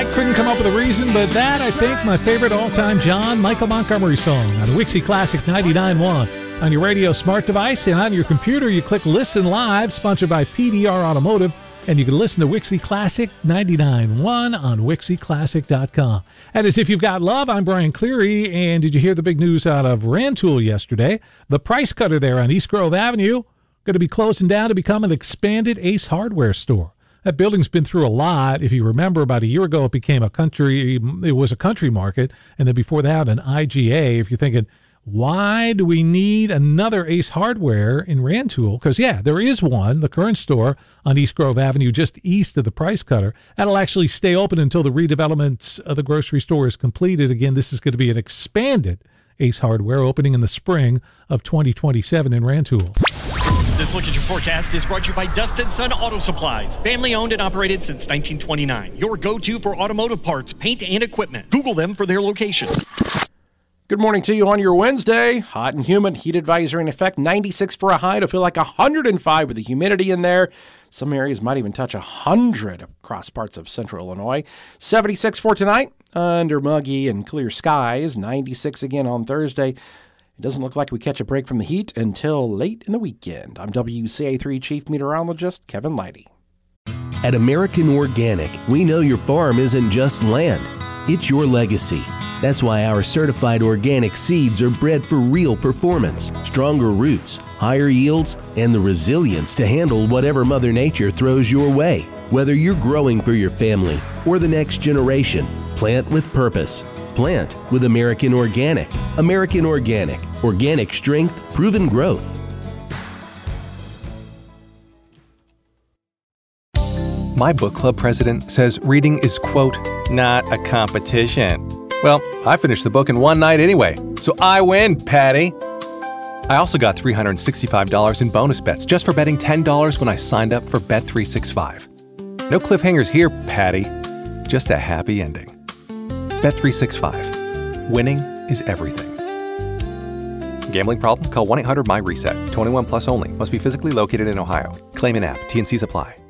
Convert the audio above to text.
couldn't come up with a reason, but that, I think, my favorite all-time John Michael Montgomery song on Wixie Classic 99.1. On your radio smart device and on your computer, you click Listen Live, sponsored by PDR Automotive, and you can listen to Wixie Classic 99.1 on WixieClassic.com. And as if you've got love, I'm Brian Cleary, and did you hear the big news out of Rantoul yesterday? The Price Cutter there on East Grove Avenue going to be closing down to become an expanded Ace Hardware store. That building's been through a lot. If you remember, about a year ago, it was a country market, and then before that, an IGA. If you're thinking, why do we need another Ace Hardware in Rantoul? Because, yeah, there is one, the current store on East Grove Avenue, just east of the Price Cutter. That'll actually stay open until the redevelopment of the grocery store is completed. Again, this is going to be an expanded Ace Hardware opening in the spring of 2027 in Rantoul. This Look at Your Forecast is brought to you by Dustin Son Auto Supplies. Family owned and operated since 1929. Your go-to for automotive parts, paint, and equipment. Google them for their locations. Good morning to you on your Wednesday. Hot and humid, heat advisory in effect. 96 for a high to feel like 105 with the humidity in there. Some areas might even touch 100 across parts of central Illinois. 76 for tonight. Under muggy and clear skies. 96 again on Thursday. It doesn't look like we catch a break from the heat until late in the weekend. I'm WCA3 Chief Meteorologist Kevin Leidy. At American Organic, we know your farm isn't just land, it's your legacy. That's why our certified organic seeds are bred for real performance, stronger roots, higher yields, and the resilience to handle whatever Mother Nature throws your way. Whether you're growing for your family or the next generation, plant with purpose. Plant with American Organic. American Organic. Organic strength, proven growth. My book club president says reading is, quote, not a competition. Well, I finished the book in one night anyway, so I win, Patty. I also got $365 in bonus bets just for betting $10 when I signed up for Bet365. No cliffhangers here, Patty. Just a happy ending. Bet365. Winning is everything. Gambling problem? Call 1-800-MY-RESET. 21 plus only. Must be physically located in Ohio. Claim in app. T&Cs apply.